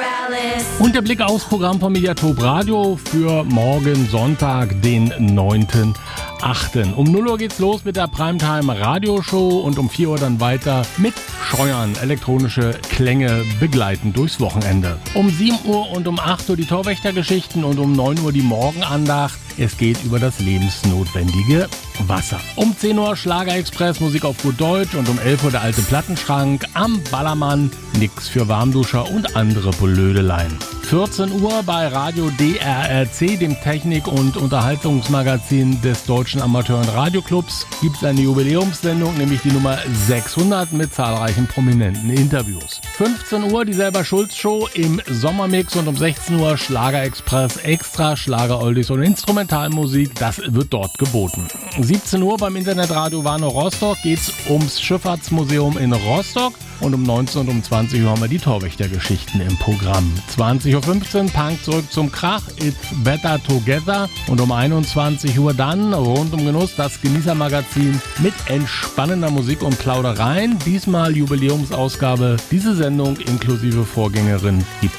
Und der Blick aufs Programm von Mediatop Radio für morgen Sonntag, den 9.8. Um 0 Uhr geht's los mit der Primetime Radioshow und um 4 Uhr dann weiter mit Scheuern, elektronische Klänge begleitend durchs Wochenende. Um 7 Uhr und um 8 Uhr die Torwächtergeschichten und um 9 Uhr die Morgenandacht. Es geht über das lebensnotwendige Wasser. Um 10 Uhr Schlagerexpress, Musik auf gut Deutsch und um 11 Uhr der alte Plattenschrank am Ballermann. Nix für Warmduscher und andere Blödeleien. 14 Uhr bei Radio DRRC, dem Technik- und Unterhaltungsmagazin des Deutschen Amateur- und Radioclubs, gibt es eine Jubiläumssendung, nämlich die Nummer 600 mit zahlreichen prominenten Interviews. 15 Uhr die Selber-Schulz-Show im Sommermix und um 16 Uhr Schlagerexpress, extra Schlager-Oldies und Instrumentalmusik, das wird dort geboten. 17 Uhr beim Internetradio Warnow Rostock geht's ums Schifffahrtsmuseum in Rostock. Und um 19 und um 20 Uhr haben wir die Torwächtergeschichten im Programm. 20.15 Uhr Punk zurück zum Krach, It's Better Together. Und um 21 Uhr dann rund um Genuss das Genießermagazin mit entspannender Musik und Plaudereien. Diesmal Jubiläumsausgabe. Diese Sendung inklusive Vorgängerin gibt